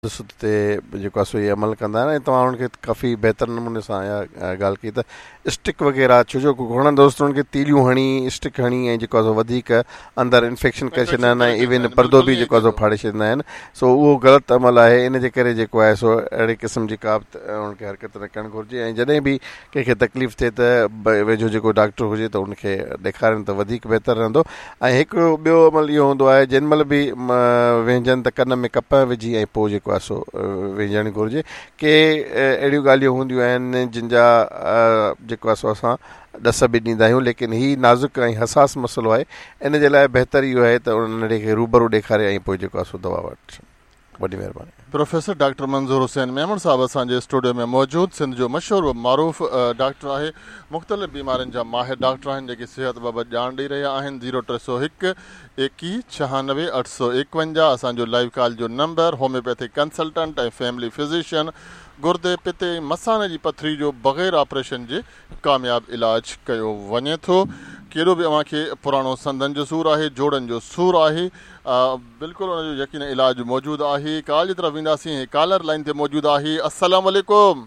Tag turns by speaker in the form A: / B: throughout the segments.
A: ते जेको आहे सो इहे अमल कंदा आहिनि ऐं तव्हां उन्हनि खे काफ़ी बहितर नमूने सां इहा ॻाल्हि कई त स्टिक वग़ैरह छो जो घणनि दोस्त उन्हनि खे तीलियूं हणी स्टिक हणी ऐं जेको आहे सो वधीक अंदरि इन्फेक्शन करे छॾींदा आहिनि ऐं इवन परदो बि जेको आहे सो फाड़े छॾींदा आहिनि सो उहो ग़लति अमल आहे इन जे करे जेको आहे सो अहिड़े क़िस्म जी का बि उनखे हरकत न करणु घुरिजे ऐं जॾहिं बि कंहिंखे तकलीफ़ थिए त वेझो जेको डॉक्टर हुजे त उनखे ॾेखारनि त वधीक बहितर रहंदो ऐं हिकिड़ो ॿियो अमल इहो हूंदो आहे जेॾी महिल बि व्यंजन त कन में कप विझी ऐं पोइ जेको आहे सो विझणु घुरिजे के अहिड़ियूं ॻाल्हियूं हूंदियूं आहिनि जिन जा जेको आहे सो असां ॾस बि ॾींदा आहियूं लेकिन हीउ नाज़ुक ऐं हसास मसइलो आहे इन जे लाइ बहितर इहो आहे त उन खे रूबरू ॾेखारे ऐं पोइ जेको आहे सो दवा वठि वॾी महिरबानी
B: प्रोफेसर डॉक्टर मंज़ूर हुसैन मेमण साहब असांजे स्टूडियो में मौजूदु सिंध जो मशहूरु मारूफ़ डॉक्टर आहे मुख़्तलिफ़ बीमारियुनि जा माहिर डॉक्टर आहिनि जेके सिहत बाबति ॼाण ॾेई रहिया आहिनि 0301 21 96 851 असांजो लाइव कॉल जो नंबर होम्योपैथिक कंसल्टेंट ऐं फैमिली फिज़िशियन गुर्दे पिते मसाने जी पथरी जो बग़ैर ऑपरेशन जे कामयाबु इलाज कयो वञे थो कहिड़ो बि अव्हांखे पुराणो संदनि जो सूरु आहे जोड़नि जो सूरु आहे बिल्कुलु हुनजो यकीन इलाज मौजूदु आहे कॉल जी तरफ़ ईंदासीं कॉलर लाइन ते मौजूदु आहे अस्सलाम वालेकुम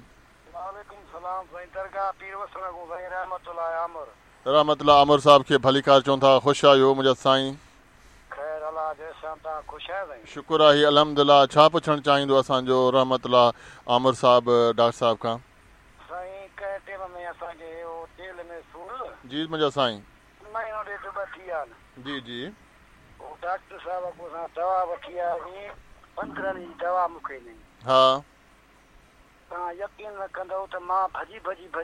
B: रहमतुल्लाह आमिर साहब खे भली कार चवनि था ख़ुशि आहियो मुंहिंजा साईं शुक्र आहे अल्हम्दुलिल्लाह छा पुछणु चाहींदो असांजो रहमतुल्लाह आमिर साहब डॉक्टर साहब खां जी मुंहिंजा साईं जी जी
C: डॉक्टर साहब को दवा वठी आहे 15 जी दवा मूंखे ॾिनी
B: हा
C: तव्हां यकीन न कंदव त मां भॼी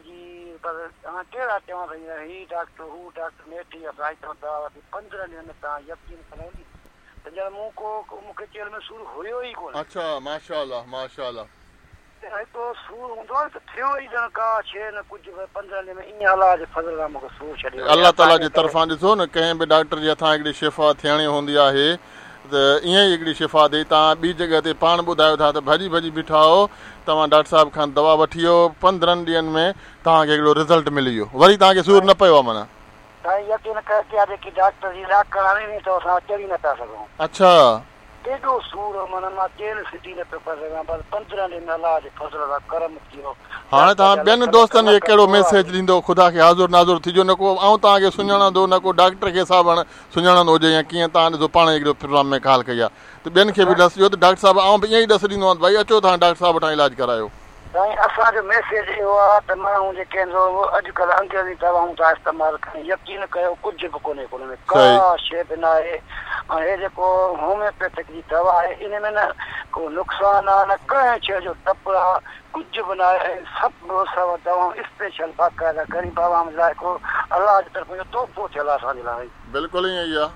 C: पर तव्हां कहिड़ा चवां साईं ही डॉक्टर हू डॉक्टर नेठी असां दवा वठी 15 ॾींहंनि में तव्हां यकीन कंदव त ॼण मूंखे चेल में सूरु हुयो ई कोन
B: अच्छा माशाअल्लाह माशाअल्लाह
C: हिकिड़ो सूरु हूंदो आहे त थियो ई ॼण का शइ न कुझु 15 ॾींहं में ईअं अलाह जे फज़ल सां मूंखे सूरु छॾियो
B: अल्लाह ताला जे तरफ़ां ॾिसो न कंहिं बि डॉक्टर जे हथां हिकिड़ी शिफ़ा थियणी हूंदी आहे त ईअं ई हिकिड़ी शिफ़ा ॾेई तव्हां ॿी जॻह ते पाण ॿुधायो था त भॼी बीठा हो तव्हां डॉक्टर साहिब खां दवा वठी वियो 15 ॾींहंनि में तव्हांखे हिकिड़ो रिज़ल्ट मिली वियो वरी तव्हांखे सूरु न पियो आहे माना
C: तव्हां यकीन कयो जेकी डॉक्टर जी इलाज कराइणी त असां चढ़ी नथा सघूं
B: अच्छा
C: केॾो सूरु माना मां तेल सिटी न पियो करे सघां पर 15 ॾींहं में अलाह जे फज़ल सां करम थियो
B: हाणे तव्हां ॿियनि दोस्तनि खे कहिड़ो मैसेज ॾींदो ख़ुदा खे हाज़ुर नाज़ुर थिजो न को ऐं तव्हांखे सुञाणंदो न को डॉक्टर खे साहिबु सुञाणंदो हुजे या कीअं तव्हां ॾिसो पाण हिकिड़ो प्रोग्राम में ॻाल्हि कई आहे त ॿियनि खे बि ॾस ॾियो त डॉक्टर साहिबु आउं बि ईअं ई ॾस ॾींदो आहियां भई अचो तव्हां डॉक्टर साहिब वटां इलाजु करायो
C: साईं असांजो मैसेज इहो आहे त माण्हू जेके अॼुकल्ह अंग्रेज़ी दवाऊं था इस्तेमालु कनि यकीन कयो कुझु बि कोन्हे में का शइ बि न आहे ऐं हे जेको होम्योपैथिक जी दवा आहे इन में न को नुक़सानु आहे न कंहिं शइ जो टप आहे कुझु बि न आहे सभु दवाऊं स्पेशल बाक़ाइदा ग़रीब आवाम लाइ को अलाह जी तरफ़ जो तोहफ़ो थियल आहे असांजे लाइ
B: बिल्कुलु ईअं ई आहे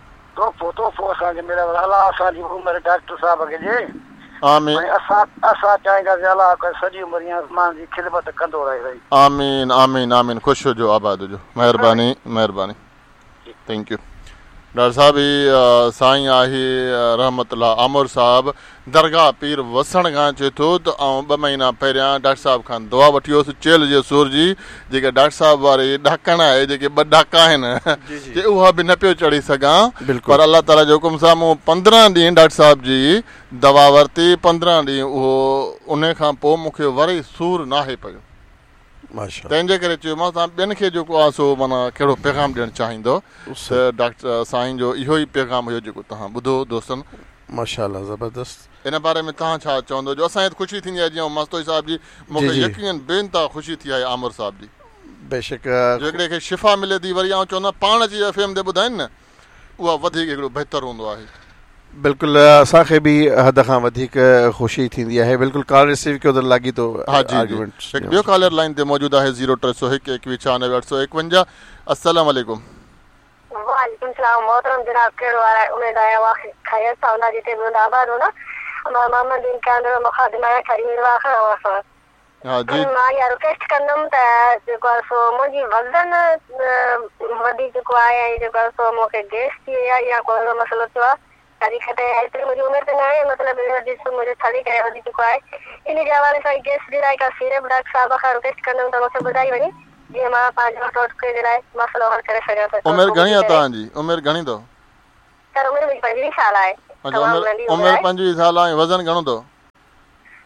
C: तोहफ़ो असांखे मिलियल अलाह असांजी उमिरि डॉक्टर साहिब खे ॾिए
B: आमीन
C: असां चाहींदासीं अलाह सॼी उमिरि माण्हुनि जी ख़िदमत कंदो रहे
B: आमीन आमीन आमीन ख़ुशि हुजो आबाद हुजो महिरबानी थैंक यू डॉक्टर साहब ही साईं आहे रहमतुल्लाह आमिर साहब दरगाह पीर वसण खां अचे थो त 2 महीना पहिरियां डॉक्टर साहब खां दवा वठी वियोसि चेल जे सूर जी जेके डॉक्टर साहब वारे ॾाकण आहे जेके 2 ॾाका आहिनि उहा बि न पियो चढ़ी सघां पर अल्लाह ताला जे हुकुम सां मूं 15 ॾींहं डॉक्टर साहब जी दवा वरिती 15 ॾींहं उहो उन खां पोइ मूंखे वरी सूरु नाहे पियो तंहिंजे करे चयोमांसि तव्हां ॿियनि खे जेको आहे सो माना कहिड़ो पैगाम ॾियणु चाहींदो त डॉक्टर साईं जो इहो ई पैगाम हुयो जेको तव्हां ॿुधो दोस्तनि
A: माशाअल्लाह ज़बरदस्त
B: इन बारे में तव्हां छा चवंदो जो असांखे ख़ुशी थींदी आहे जीअं मस्तोई साहिब जी मूंखे यकीन बेनता ख़ुशी थी आहे आमिर साहिब जी
A: बेशक
B: हिकिड़े खे शिफ़ा मिले थी वरी आउं चवंदो पाण अची FM ते ॿुधाइनि न उहा वधीक हिकिड़ो बहितरु हूंदो आहे
A: बिल्कुलु असांखे बि हद खां वधीक ख़ुशी थींदी आहे बिल्कुलु कॉल रिसीव कयो त लॻी थो
B: हा जी हिकु ॿियो कॉलर लाइन ते मौजूदु आहे 0301 21 96 851 अस्सलाम वालेकुम
D: वालेकुम सलाम मोहतरम जनाब कहिड़ो हाल आहे उमेद आहे वाक़ई ख़ैर सां हुन जिते बि हूंदा आबाद हूंदा मां मोहम्मद बिन कांदर मुखादिम आहियां खरीद वाखा वासा
B: हा जी
D: मां इहा रिक्वेस्ट कंदमि त जेको आहे सो मुंहिंजी वज़न वधीक जेको आहे ऐं जेको आहे सो मूंखे गैस थी वई आहे या कोई मसइलो थियो आहे कॾहिं कॾहिं एतिरी मुंहिंजी उमिरि त न आहे मतिलबु जिस्म मुंहिंजो थली करे वधी चुको आहे इन जे हवाले सां गैस जे लाइ का सीरप डॉक्टर साहिब खां रिक्वेस्ट कंदमि त मूंखे ॿुधाई वञे जीअं मां पंहिंजो टोटके जे लाइ मसइलो हल करे सघां त
B: उमिरि घणी आहे तव्हांजी उमिरि घणी अथव
D: सर उमिरि मुंहिंजी 25 साल आहे
B: उमिरि 25 साल आहे वज़न घणो अथव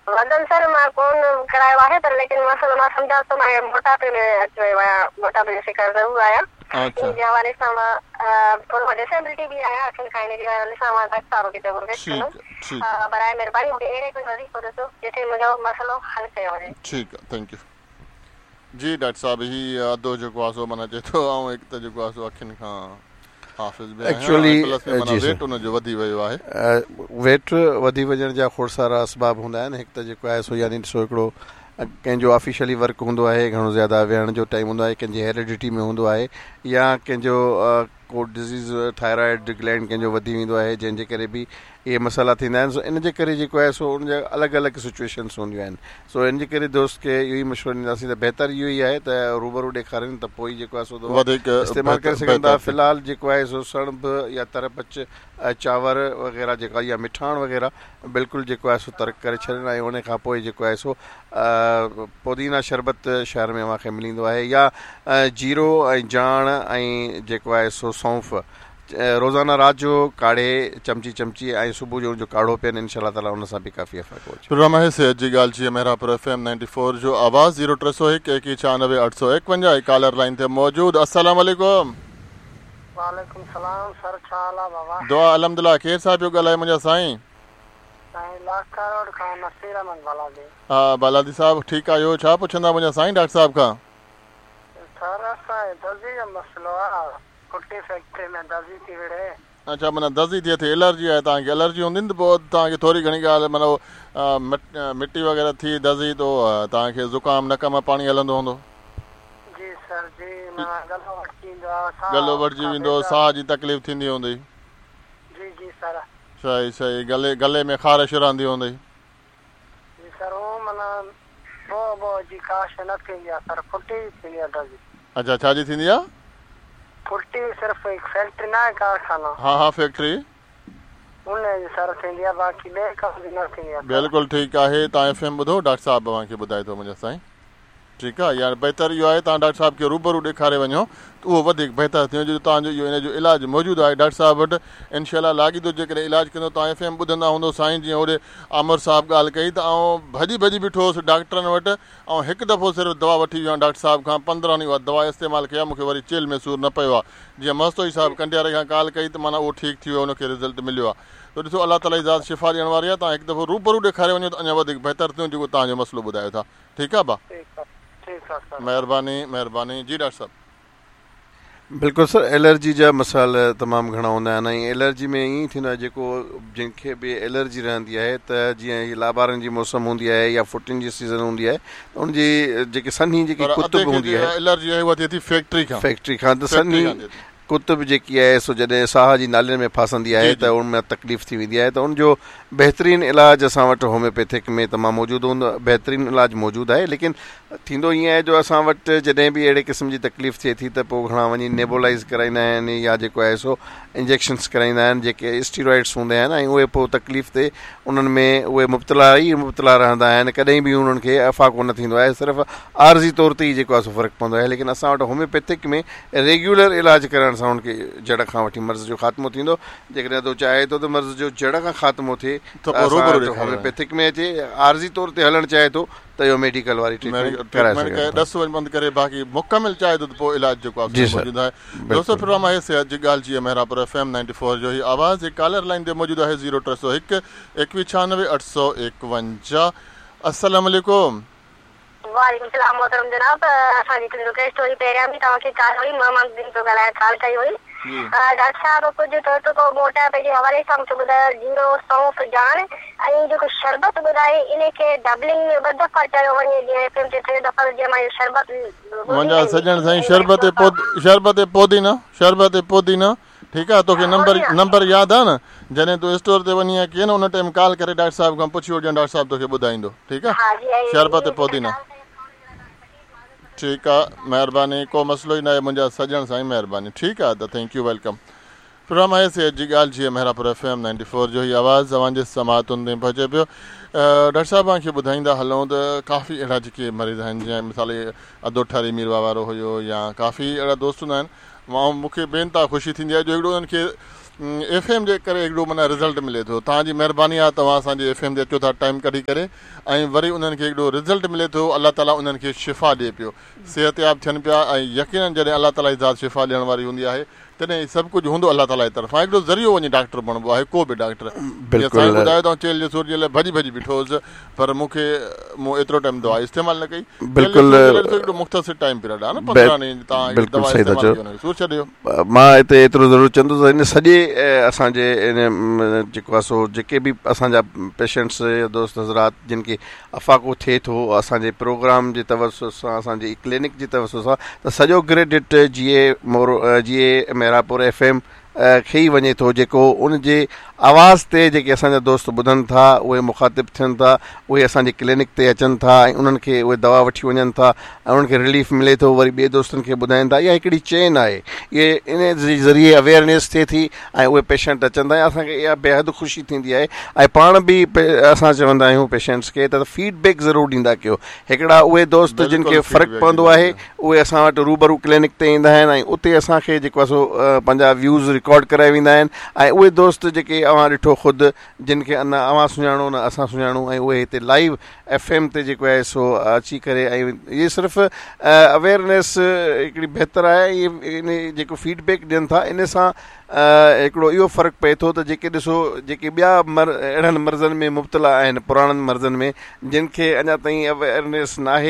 D: वज़न सर मां कोन करायो आहे पर लेकिन मसलो मां सम्झां थो मां मोटापे में अची वियो आहियां मोटापे जो शिकार ज़रूरु आहियां
B: अच्छा
D: जे हवाले सां मां थोरो डिसेबिलिटी बि आहियां अखियुनि खां इन जे हवाले सां मां डॉक्टर खे चवंदुमि
B: ठीक
D: बराए महिरबानी मूंखे अहिड़े कोई वज़ीफ़ो ॾिसो जिथे मुंहिंजो मसलो हल कयो वञे
B: ठीकु आहे थैंक यू जी डॉक्टर साहब ही अधो जेको आहे सो माना चए थो ऐं हिकु त जेको आहे सो अखियुनि खां हाफ़िज़ बि
A: एक्चुअली
B: वेट उनजो वधी वियो आहे
A: वेट वधी वञण जा खोड़ सारा असबाब हूंदा आहिनि हिकु त जेको आहे सो यानी ॾिसो हिकिड़ो कंहिंजो ऑफिशियली वर्क हूंदो आहे घणो ज़्यादा वेहण जो टाइम हूंदो आहे कंहिंजी हेरिडिटी में हूंदो आहे या कंहिंजो को डिज़ीज़ थायराइड ग्लैंड कंहिंजो वधी वेंदो आहे जंहिंजे करे बि इहे मसाला थींदा आहिनि सो इन जे करे जेको आहे सो उनजा अलॻि अलॻि सिचुएशन्स हूंदियूं आहिनि सो इन जे करे दोस्त खे इहो ई मशवरो ॾींदासीं त बहितर इहो ई आहे त रूबरू ॾेखारनि त पोइ जेको आहे सो इस्तेमालु करे सघनि था फ़िलहालु जेको आहे सो सणभ या तरपच चांवर वग़ैरह जेका या मिठाण वग़ैरह बिल्कुलु जेको आहे सो तर्क करे छॾींदा ऐं उन खां पोइ जेको आहे सो पुदीना शरबत शहर में मूंखे मिलंदो आहे या जीरो ऐं जाण ऐं जेको आहे सो सौंफ रोज़ाना राति जो काढ़े चमची ऐं सुबुह जो उनजो काढ़ो पीअनि इंशाअल्लाह ताला उन सां बि काफ़ी फ़र्क़ु अचे
B: प्रोग्राम आहे सेहत जी ॻाल्हि जी मेहरापुर FM 94 जो आवाज़ 0301 919651 कॉलर लाइन ते मौजूद अस्सलाम वालेकुम
C: वालेकुम सलाम सर छा हाल आहे बाबा
B: दुआ अल्हम्दुलिल्लाह केरु साहब पियो ॻाल्हाए मुंहिंजा साईं
C: लाखा रोड खां नसीर अहमद बालाजी
B: हा बालाजी साहब ठीकु आहे इहो छा पुछंदा मुंहिंजा साईं डॉक्टर साहब खां
C: सर असां दर्जी जो मसलो आहे कुटी फैक्ट्री में दर्जी थी विड़े
B: अच्छा माना दर्जी थिए थी एलर्जी आहे तव्हांखे एलर्जी हूंदी न त पोइ तव्हांखे थोरी घणी ॻाल्हि माना मिटी वग़ैरह थी दर्जी तो तव्हांखे ज़ुकाम नक मां पाणी हलंदो हूंदो
C: जी सर जी
B: गलो वठिजी वेंदो साह जी तकलीफ़ थींदी हूंदी
C: जी जी सर
B: सही गले में ख़ारिश रहंदी हूंदी
C: जी सर वो माना बो जी काश न थींदी आहे सर फुटी थींदी आहे दर्जी
B: अच्छा छा जी थींदी आहे
C: फुटी सिर्फ़ एक फैक्ट्री ना है कारखाना
B: हाँ फैक्ट्री
C: उन सर थींदी आहे बाक़ी ॿिए कम जी न थींदी आहे
B: बिल्कुलु ठीकु आहे तव्हां FM ॿुधो डॉक्टर साहब तव्हांखे ॿुधाए थो मुंहिंजा साईं ठीकु आहे यार बहितर इहो आहे तव्हां डॉक्टर साहब खे रूबरू ॾेखारे वञो त उहो वधीक बहितर थींदो जो तव्हांजो इहो इन जो इलाजु मौजूदु आहे डॉक्टर साहब वटि इनशाला लाॻीदो जेकॾहिं इलाजु कंदो तव्हां FM ॿुधंदा हूंदो साईं जीअं होॾे आमिर साहब ॻाल्हि कई त आउं भॼी बीठो हुउसि डॉक्टरनि वटि ऐं हिकु दफ़ो सिर्फ़ु दवा वठी वियो आहियां डॉक्टर साहब खां 15 ॾींहं उहा दवा इस्तेमालु कया मूंखे वरी चिल में सूरु न पियो आहे जीअं मस्तोई साहब कंडियारे खां ॻाल्हि कई त माना उहो ठीकु थी वियो उनखे रिज़ल्ट मिलियो आहे त ॾिसो अलाह ताला जी ज़ात शिफ़ा ॾियण वारी आहे तव्हां हिकु दफ़ो रूबरू ॾेखारे वञो त अञा वधीक बहितर थियो जेको तव्हांजो मसइलो ॿुधायो था ठीकु आहे भाउ महिरबानी जी डॉक्टर साहब
A: बिल्कुलु सर एलर्जी जा मसाइला तमामु घणा हूंदा आहिनि ऐं एलर्जी में ईअं थींदो आहे जेको जंहिंखे बि एलर्जी रहंदी आहे त जीअं हीअ लाॿारनि जी मौसम हूंदी आहे या फुटियुनि जी सीज़न हूंदी आहे त उनजी जेके सन्ही जेकी कुतुब हूंदी आहे
B: एलर्जी आहे उहा थिए थी फैक्ट्री खां
A: त सन्ही कुतुब जेकी आहे सो जॾहिं साह जी नालियुनि में फासंदी आहे त उनमें तकलीफ़ थी वेंदी आहे त उनजो बहितरीनु इलाजु असां वटि होम्योपैथिक में तमामु मौजूदु हूंदो बहितरीनु इलाजु मौजूदु आहे लेकिन थींदो ईअं आहे जो असां वटि जॾहिं बि अहिड़े क़िस्म जी तकलीफ़ थिए थी त पोइ घणा वञी नेबुलाइज़ कराईंदा आहिनि या जेको आहे सो इंजेक्शन्स कराईंदा आहिनि जेके स्टीरॉइड्स हूंदा आहिनि ऐं उहे पोइ तकलीफ़ ते उन्हनि में उहे मुब्तला रहंदा आहिनि कॾहिं बि उन्हनि खे अफ़ाक़ो न थींदो आहे सिर्फ़ु आर्ज़ी तौर ते ई जेको आहे सो फ़र्क़ु पवंदो आहे लेकिन असां वटि होम्योपैथिक में रेग्युलर इलाजु करण सां उनखे जड़ खां वठी मर्ज़ जो ख़ात्मो थींदो जेकॾहिं तो चाहे थो त मर्ज़ जो जड़ खां ख़ात्मो थिए त होम्योपैथिक में अचे आर्ज़ी तौर ते हलणु चाहे थो त इहो मेडिकल वारी ट्रीटमेंट कराए सघे
B: ॾस वञ बंदि करे बाक़ी मुकमिल चाहे थो त पोइ इलाजु जेको आहे मौजूदु आहे दोस्तों प्रोग्राम आहे सेहत जी ॻाल्हि जी मेहरापुर FM 94 जो ही आवाज़ कॉलर लाइन ते मौजूदु आहे 0301 9196 851 अस्सलाम वालेकुम
D: वालेकुम सलाम मोहतरम जनाब असांजी हिकिड़ी रिक्वेस्ट हुई पहिरियां बि तव्हांखे कॉल हुई मोहम्मद दिन तो ॻाल्हाए कॉल कई हुई डॉक्टर साहब कुझु टोटको मोटापे जे हवाले सां मूंखे ॿुधायो जीरो सौंफ जाण ऐं जेको शरबत ॿुधाए इनखे डबलिंग में 2 दफ़ा चयो वञे जीअं FM ते 3 दफ़ा जीअं मां शरबत
B: मुंहिंजा सजण साईं शरबत पुदीना ठीकु आहे तोखे नंबर यादि आहे न जॾहिं तूं स्टोर ते वञी आहे कीअं न उन टाइम कॉल करे डॉक्टर साहब खां पुछी वठि डॉक्टर साहब तोखे ॿुधाईंदो ठीकु आहे शरबत पुदीना ठीकु आहे महिरबानी को मसइलो ई न आहे मुंहिंजा सजण साईं महिरबानी ठीकु आहे त थैंक यू वेलकम प्रोग्राम आहे सेहत जी ॻाल्हि जी मेहरापुर FM 94 जो ही आवाज़ तव्हांजे समातुनि ते पहुचे पियो डॉक्टर साहब तव्हांखे ॿुधाईंदा हलूं त काफ़ी अहिड़ा जेके मरीज़ आहिनि जीअं मिसाल अधो ठारी मीरवा वारो हुयो या काफ़ी अहिड़ा दोस्त हूंदा आहिनि मूंखे बेनता ख़ुशी थींदी आहे जो हिकिड़ो उन्हनि खे FM जे करे हिकिड़ो माना रिज़ल्ट मिले थो. तव्हांजी महिरबानी आहे, तव्हां असांजे FM ते अचो था टाइम कढी करे ऐं वरी उन्हनि खे हिकिड़ो रिज़ल्ट मिले थो. अलाह ताला उन्हनि खे शिफ़ा ॾिए पियो, सिहतयाब थियनि पिया ऐं यकीनन जॾहिं अलाह ताला जी ज़ात शिफ़ा ॾियण वारी हूंदी आहे तॾहिं सभु कुझु हूंदो अलाह ताला जी तरफ़ां. हिकिड़ो ज़रियो वञी डॉक्टर बणिबो आहे, को बि डॉक्टर. साईं ॿुधायो त चेल जे सूर जे लाइ भॼी बिठो हुउसि, पर मूं एतिरो टाइम दवा इस्तेमालु न कई. हिकिड़ो मुख़्तसिर टाइम पीरियड आहे न, 15 ॾींहं तव्हां दवा इस्तेमालु कयो, सूर छॾियो.
A: मां हिते एतिरो ज़रूरु चवंदुसि, हिन सॼे असांजे इन जेको आहे सो जेके बि असांजा पेशेंट्स दोस्त हज़रात जिन खे अफ़ाक़ो थिए थो असांजे प्रोग्राम जे तवसुस सां, असांजी क्लिनिक जे तवसुस सां, त सॼो क्रेडिट जीए मेरापुर FM खे ई वञे थो, जेको उन जे आवाज़ ते जेके असांजा दोस्त ॿुधनि था, उहे मुखातिब थियनि था, उहे असांजी क्लिनिक ते अचनि था ऐं उन्हनि खे उहे दवा वठी वञनि था ऐं उन्हनि खे रिलीफ मिले थो, वरी ॿिए दोस्तनि खे ॿुधाइनि था. इहा हिकिड़ी चेन आहे, इहे इन जे ज़रिए अवेयरनेस थिए थी ऐं उहे पेशेंट अचनि था. असांखे इहा बेहद ख़ुशी थींदी आहे. ऐं पाण बि असां चवंदा आहियूं पेशेंट्स खे त फीडबैक ज़रूरु ॾींदा कयो. हिकिड़ा उहे दोस्त जिन खे फ़र्क़ु पवंदो आहे उहे असां वटि रूबरू क्लिनिक ते ईंदा आहिनि ऐं उते असांखे जेको आहे सो पंहिंजा व्यूज़ रिकॉर्ड कराए वेंदा आहिनि. ऐं उहे दोस्त जेके अवां ॾिठो ख़ुदि जिन खे न अवां सुञाणो न असां सुञाणूं, ऐं उहे हिते लाइव FM ते जेको आहे सो अची करे, ऐं इहे सिर्फ़ु अवेयरनेस हिकिड़ी बहितरु आहे. इन जेको फीडबैक ॾियनि था इन सां हिकिड़ो इहो फ़र्क़ु पए थो त जेके ॾिसो जेके ॿिया अहिड़नि मर्ज़नि में मुब्तला आहिनि, पुराणनि मर्ज़नि में जिन खे अञा ताईं अवेयरनेस न आहे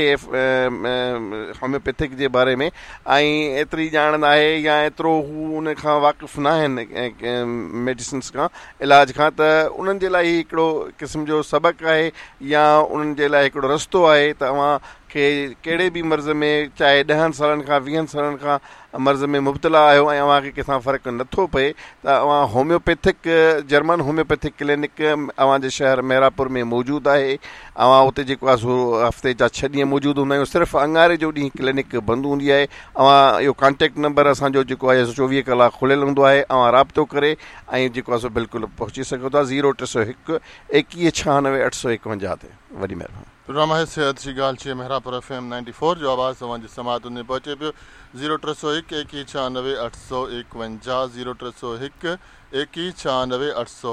A: होम्योपैथिक जे बारे में, ऐं एतिरी ॼाण न आहे या एतिरो हू उन खां वाक़ुफ़ु न आहिनि मेडिसिन्स खां, इलाज खां, त उन्हनि जे लाइ हिकिड़ो क़िस्म जो सबक़ु आहे या उन्हनि जे लाइ हिकिड़ो रस्तो आहे त अवां खे कहिड़े बि मर्ज़ में चाहे 10 सालनि खां 20 सालनि खां मर्ज़ में मुब्तला आहियो ऐं अव्हांखे कंहिंसां फ़र्क़ु नथो पए त अव्हां होम्योपैथिक जर्मन होम्योपैथिक क्लिनिक अव्हांजे शहर मेरापुर में मौजूदु आहे. अव्हां उते जेको आहे सो हफ़्ते जा 6 ॾींहं मौजूदु हूंदा आहियूं. सिर्फ़ु अंगारे जो ॾींहुं क्लिनिक बंदि हूंदी आहे. अव्हां इहो कॉन्टेक्ट नंबर असांजो जेको आहे 24 कलाक खुलियल हूंदो आहे. अव्हां राब्तो करे ऐं जेको आहे सो बिल्कुलु पहुची सघो था 0301 2196 851 ते. वॾी महिरबानी.
B: प्रोग्राम आहे सिहत जी ॻाल्हि छे मेरापुर FM 94 जो आवाज़ तव्हांजी समात में पहुचे पियो. 0301 2196 851 0301 2196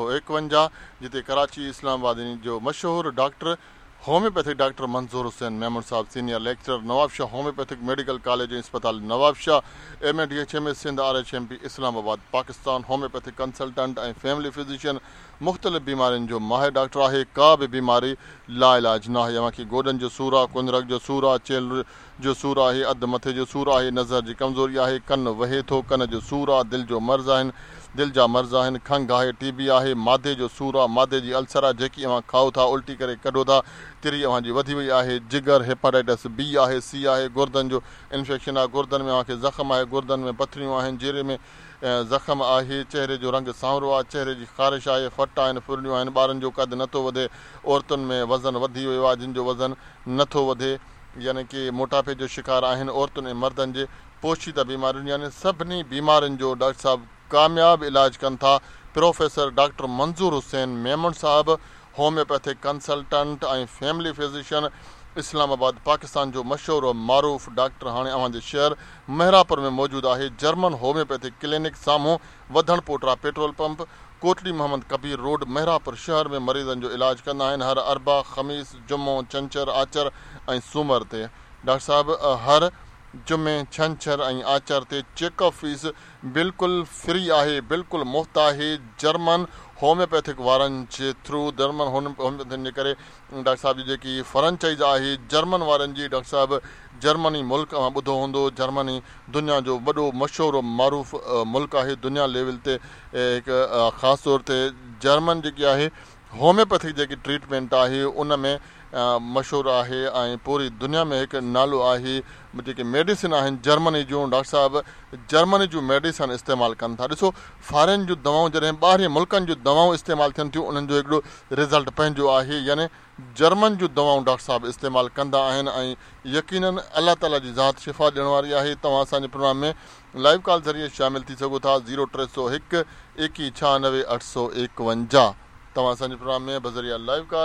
B: 851 जिते कराची इस्लामाबाद जो मशहूरु डॉक्टर होम्योपैथिक डॉक्टर मंजूर हुसैन मेमन साहब senior lecturer Nawab Shah homeopathic medical college अस्पताल Nawab Shah MADHMS Sindh RHMP Islamabad Pakistan homeopathic consultant ऐं फैमिली फिजिशियन मुख़्तलिफ़ बीमारियुनि जो माहिर डॉक्टर आहे. का बि बीमारी लाइलाज न आहे. अव्हांखे गोॾनि जो सूरु आहे, कुंदरक जो सूरु आहे, चेल जो सूरु आहे, अधु मथे जो सूरु आहे, नज़र जी कमज़ोरी आहे, कन वहे थो, कन जो सूरु आहे, दिलि जो मर्ज़ आहिनि, दिलि जा मर्ज़ आहिनि, खंघि आहे, TB आहे, मादे जो सूरु आहे, मादे जी अल्सर आहे जेकी अव्हां खाओ था उल्टी करे कढो था, तिरी अव्हांजी वधी वई आहे, जिगर हेपाटाइटिस B आहे, C आहे, गुर्दनि जो इन्फेक्शन आहे, गुर्दनि में अव्हांखे ज़ख़्म आहे, गुर्दनि में पथरियूं आहिनि, चेहरे में ज़ख़्म आहे, चेहरे जो रंग सांवरो आहे, चेहरे जी ख़ारिश आहे, फट आहिनि, फुरलियूं आहिनि, ॿारनि जो कदु नथो वधे, औरतुनि में वज़न वधी वियो आहे जिन जो वज़न नथो वधे, यानी कि मोटापे जो शिकार आहिनि औरतुनि ऐं मर्दनि जे पोशीदा बीमारियुनि, यानी सभिनी बीमारियुनि जो डॉक्टर साहब कामयाब इलाज कनि था. प्रोफेसर डॉक्टर मंजूर हुसैन मेमन साहब होम्योपैथिक कंसल्टेंट ऐं फैमिली फिजिशियन इस्लामाबाद पाकिस्तान जो मशहूरु मारूफ़ डॉक्टर हाणे अव्हांजे शहर मेहरापुर में मौजूदु आहे. जर्मन होम्योपैथिक क्लिनिक साम्हूं वधण पोटरा petrol pump Kotli Mohammad Kabir road Mehrabpur शहर में मरीज़नि जो इलाज कंदा आहिनि हर अरबा ख़मीस जुमो छंछर आचर ऐं सूमर ते. डॉक्टर साहब हर जुमे छंछर ऐं आचर ते चेकअप फीस बिल्कुलु फ्री आहे, बिल्कुलु मुफ़्त आहे. जर्मन होम्योपैथिक वारनि जे थ्रू जर्मन होम्योपैथिक जे करे डॉक्टर साहब जी जेकी फ्रेंचाइज़ आहे जर्मन वारनि जी. डॉक्टर साहब जर्मनी मुल्क ॿुधो हूंदो, जर्मनी दुनिया जो वॾो मशहूरु मारूफ़ मुल्क आहे दुनिया लेवल ते. हिकु ख़ासि तौर ते जर्मन जेकी आहे होम्योपैथिक जेकी ट्रीटमेंट आहे उन में मशहूरु आहे ऐं पूरी दुनिया में हिकु नालो आहे. जेके मेडिसिन आहिनि जर्मनी जूं, डॉक्टर साहब जर्मनी जूं मेडिसिन इस्तेमालु कनि था. ॾिसो फॉरेन जूं दवाऊं जॾहिं ॿाहिरि मुल्कनि जूं दवाऊं इस्तेमालु थियनि थियूं उन्हनि जो हिकिड़ो रिज़ल्ट पंहिंजो आहे, यानी जर्मन जूं दवाऊं डॉक्टर साहब इस्तेमालु कंदा आहिनि ऐं यकीनन अलाह ताला जी ज़ात शिफ़ा ॾियण वारी आहे. तव्हां असांजे प्रोग्राम में लाइव कॉल ज़रिए शामिलु थी सघो था 0301 2196 851. तव्हां असांजे प्रोग्राम में बज़रिया लाइव कॉल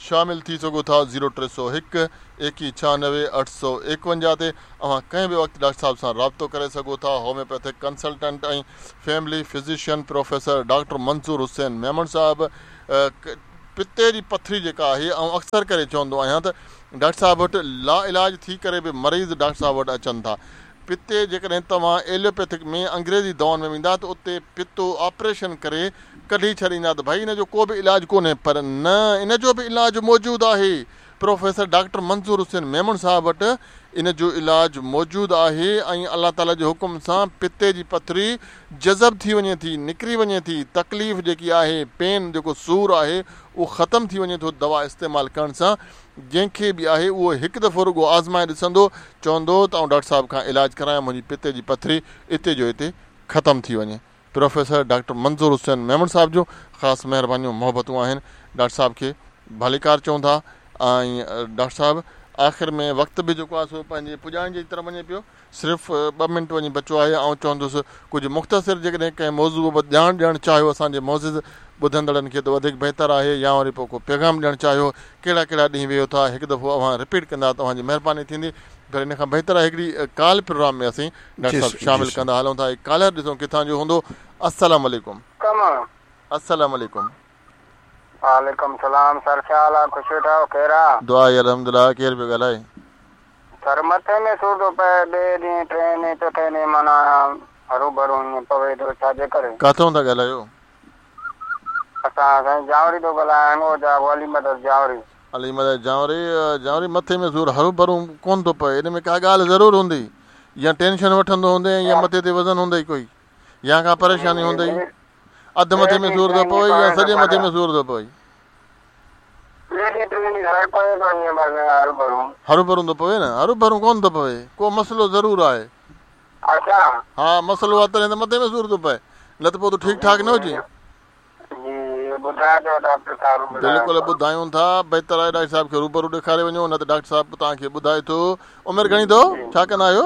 B: शामिल थी सघो था 0301 2196 851 ते। कंहिं बि वक़्तु डॉक्टर साहब सां राब्तो करे सघो था। होम्योपैथिक कंसल्टेंट ऐं family physician professor doctor Mansoor Hussain Memon साहब। पिते जी पथरी जेका आहे, अक्सर करे चवंदो आहियां त डॉक्टर साहब वटि ला इलाज थी करे बि मरीज़ डॉक्टर साहब वटि अचनि था। पिते जेकॾहिं तव्हां एलोपैथिक में अंग्रेज़ी दवाउनि में वेंदा त उते पितो ऑपरेशन करे कढी छॾींदा त भई इन जो को बि इलाजु कोन्हे, पर न, इन जो बि इलाजु मौजूदु आहे। प्रोफेसर डॉक्टर मंसूर हुसैन मेमन साहब वटि इन जो इलाजु मौजूदु आहे ऐं अलाह ताला जे हुकुम सां पिते जी पथरी जज़ब थी वञे थी, निकिरी वञे थी। तकलीफ़ जेकी आहे, पेन जेको सूरु आहे, उहो ख़तमु थी वञे थो दवा इस्तेमालु करण सां। जंहिंखे बि आहे उहो हिकु दफ़ो रुॻो आज़माए ॾिसंदो, चवंदो त डॉक्टर साहब खां इलाजु करायां, मुंहिंजी पिते जी पथरी इते जो हिते ख़तमु थी वञे। प्रोफेसर डॉक्टर मंसूर हुसैन मेमन साहब जो ख़ासि महिरबानियूं मोहबतूं आहिनि। डॉक्टर साहब खे भलीकार चऊं था। ऐं डॉक्टर साहब आख़िर में वक़्तु बि जेको आहे सो पंहिंजे पुॼाइण जी तरफ़ वञे पियो। सिर्फ़ु 2 मिंट वञी बचो आहे। ऐं चवंदुसि कुझु मुख़्तसिर जेकॾहिं कंहिं मौज़ूअ बि ॼाण ॾियणु चाहियो असांजे मौज़िज़ ॿुधंदड़नि खे त वधीक बहितरु आहे, या वरी पोइ को पैगाम ॾियणु चाहियो, कहिड़ा कहिड़ा ॾींहं वियो था, हिकु दफ़ो अव्हां रिपीट कंदा तव्हांजी महिरबानी थींदी। पर इन खां बहितरु आहे हिकिड़ी कॉल प्रोग्राम में असीं डॉक्टर साहब शामिल कंदा हलूं था। कॉलर ॾिसूं किथां जो हूंदो। अस्सलाम वालेकुम। अस्सलाम वालेकुम।
C: वालेकुम सलाम सर, छा हाल आहे? ख़ुशि वेठा आहियो? कहिड़ा
B: दुआ आहे अल्हम्दुलिल्लाह। केरु पियो ॻाल्हाए?
C: सर मथे में सूर थो पए, 2 ॾींहं 3 ॾींहं 4थे ॾींहं माना हरू भरू ईअं पवे थो। छाजे करे?
B: किथां था ॻाल्हायो?
C: असां साईं जावरी थो ॻाल्हायां, अली मदद जावरी।
B: अली मदद जावरी मथे में सूर हरू भरू कोन थो पए, इन में का ॻाल्हि ज़रूरु हूंदी, या टेंशन वठंदो हूंदे, या मथे ते वज़न हूंदई कोई, या का परेशानी हूंदई। अधु मथे में सूर थो पए या सॼे मथे में सूर थो पए? हरू भरू थो पवे न, हरू भरू कोन थो पवे, को मसलो ज़रूरु आहे। हा, मसलो आहे तॾहिं त मथे में सूर थो पए, न त पोइ ठीकु ठाक न हुजे। बिल्कुलु ॿुधायूं था, बहितर आहे डॉक्टर साहब खे रूबरू ॾेखारे वञो, न त डॉक्टर साहब तव्हांखे ॿुधाए थो। उमिरि घणी अथव? छा कंदा आहियो?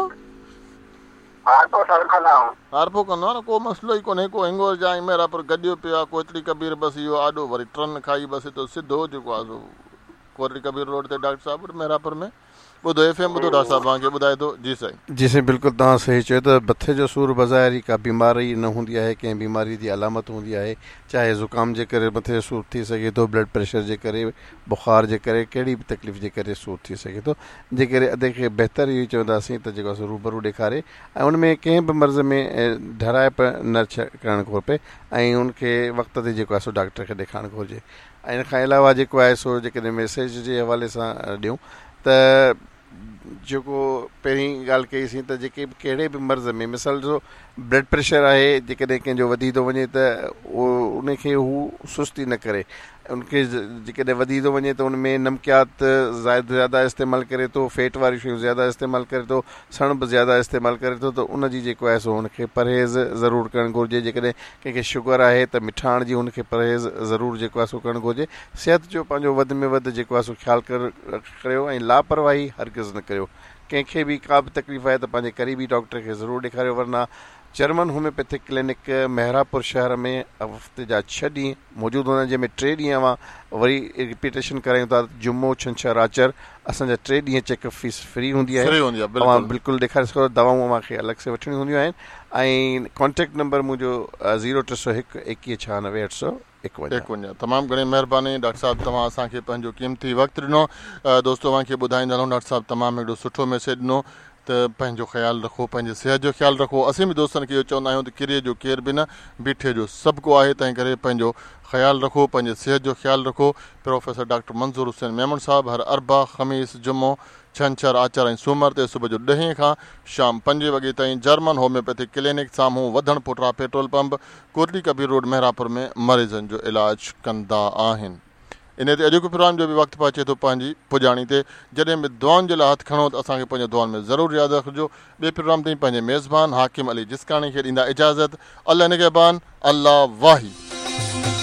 B: हारपो कंदो आहे न, को मसलो ई कोन्हे। को हिंगोर जा मेरापुर गॾियो पियो आहे, कोतरी कबीर बसि इहो आॾो वरी ट्रन खाई बसि हितो सिधो जेको आहे सो कोतरी कबीर रोड ते डॉक्टर साहब मेरापुर में। ॿुधो FM ॿुधो, डॉक्टर साहब तव्हांखे ॿुधाए थो। जी साईं।
A: जी साईं, बिल्कुलु तव्हां सही चयो त मथे जो सूरु बज़ाहिर का बीमारी न हूंदी आहे, कंहिं बीमारी जी अलामत हूंदी आहे। चाहे ज़ुकाम जे करे मथे जो सूरु थी सघे थो, ब्लड प्रेशर जे करे, बुख़ार जे करे, कहिड़ी बि तकलीफ़ जे करे सूरु थी सघे थो। जे करे अधे खे बहितरु इहो चवंदासीं त जेको आहे रूबरू ॾेखारे ऐं उन में कंहिं बि मर्ज़ में ढराइप न करणु खपे ऐं उनखे वक़्त ते जेको आहे सो डॉक्टर खे ॾेखारणु घुरिजे। ऐं इन खां अलावा जेको आहे सो जेकॾहिं मैसेज जे हवाले सां ॾियूं त जेको पहिरीं ॻाल्हि कईसीं त जेके बि कहिड़े बि मर्ज़ में, मिसाल जो ब्लड प्रेशर आहे, जेकॾहिं कंहिंजो वधी थो वञे त उनखे हू सुस्ती न करे। उनखे जेकॾहिं वधी थो वञे त उन में नमकियात ज़्यादा इस्तेमालु करे थो, फैट वारी शयूं ज़्यादा इस्तेमालु करे थो, सण बि ज़्यादा इस्तेमालु करे थो, त उनजी जेको आहे सो हुनखे परहेज़ ज़रूरु करणु घुरिजे। जेकॾहिं कंहिंखे शुगर आहे त मिठाण जी हुनखे परहेज़ ज़रूरु जेको आहे सो करणु घुरिजे। सिहत जो पंहिंजो वधि में वधि जेको आहे सो ख़्यालु करियो ऐं लापरवाही हरगिज़ न करियो। कंहिंखे बि का बि तकलीफ़ आहे त पंहिंजे क़रीबी डॉक्टर खे ज़रूरु ॾेखारियो, वरना जर्मन होम्योपैथिक क्लिनिक महिरापुर शहर में हफ़्ते जा 6 ॾींहं मौजूदु हूंदा आहिनि, जंहिंमें 3 ॾींहं अवां वरी रिपीटेशन करायूं था। जुमो, छंछरु, आचर असांजा 3 ॾींहं चेकअप फीस फ्री हूंदी आहे। तव्हां बिल्कुलु ॾेखारे सघो। दवाऊं अव्हांखे अलॻि सां वठणियूं हूंदियूं आहिनि। ऐं कॉन्टेक्ट नंबर मुंहिंजो 0301 2196 851।
B: तमामु घणी महिरबानी डॉक्टर साहब, तव्हां असांखे पंहिंजो क़ीमती वक़्तु ॾिनो। दोस्तो तव्हांखे ॿुधाईंदा हलूं, डॉक्टर साहब तमामु हिकिड़ो सुठो मैसेज ॾिनो त पंहिंजो ख़्यालु रखो, पंहिंजे सिहत जो ख़्यालु रखो। असीं बि दोस्तनि खे इहो चवंदा आहियूं त किरीअ जो केर बि न, बीठे जो सभु को आहे, तंहिं करे पंहिंजो ख़्यालु रखो, पंहिंजे सिहत जो ख़्यालु रखो। प्रोफेसर डॉक्टर मंसूर हुसैन मेमन साहब हर अरबा, ख़मीस, जुमो, छंछरु, आचर ऐं सूमर ते सुबुह जो 10 खां शाम 5 वॻे ताईं जर्मन होम्योपैथिक क्लिनिक साम्हूं वधण पुटरा petrol pump, Kotli Kabir road, महिरापुर में मरीज़नि जो इलाजु कंदा आहिनि। इन ते अॼोको प्रोग्राम जो बि वक़्तु पहुचे थो पंहिंजी पुॼाणी ते। जॾहिं बि दुआनि जे लाइ हथु खणो त असांखे पंहिंजो दुआनि में ज़रूरु यादि रखिजो। ॿिए प्रोग्राम ताईं पंहिंजे मेज़बान हाकिम अली जिस्काणी खे ॾींदा इजाज़त। अल्लाह निगहबान, अल्लाह वाही।